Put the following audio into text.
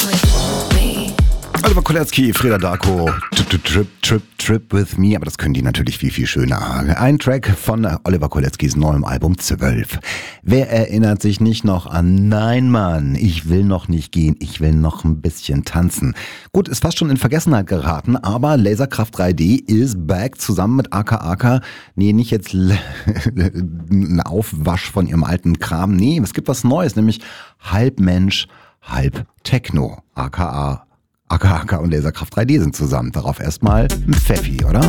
Oliver Kolecki, Freda Darko, Trip with me, aber das können die natürlich viel, viel schöner. Ein Track von Oliver Koleckis neuem Album 12. Wer erinnert sich nicht noch an Nein Mann, ich will noch nicht gehen, ich will noch ein bisschen tanzen. Gut, ist fast schon in Vergessenheit geraten, aber Laserkraft 3D ist back zusammen mit aka. Nee, nicht jetzt ein Aufwasch von ihrem alten Kram. Nee, es gibt was Neues, nämlich halb Mensch, halb Techno. aka und Laserkraft 3D sind zusammen. Darauf erstmal ein Pfeffi, oder?